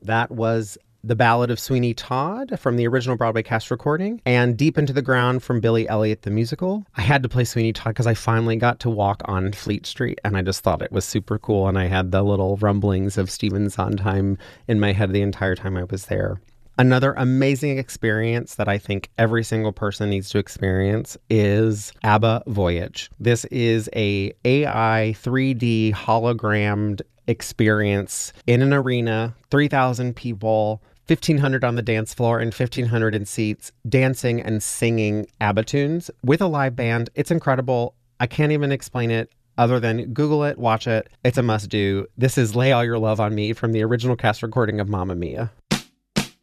That was The Ballad of Sweeney Todd from the original Broadway cast recording, and Deep into the Ground from Billy Elliot the Musical. I had to play Sweeney Todd because I finally got to walk on Fleet Street, and I just thought it was super cool, and I had the little rumblings of Stephen Sondheim in my head the entire time I was there. Another amazing experience that I think every single person needs to experience is ABBA Voyage. This is a AI 3D hologrammed experience in an arena, 3,000 people, 1,500 on the dance floor and 1,500 in seats, dancing and singing ABBA tunes with a live band. It's incredible. I can't even explain it other than Google it, watch it. It's a must-do. This is Lay All Your Love on Me from the original cast recording of Mamma Mia.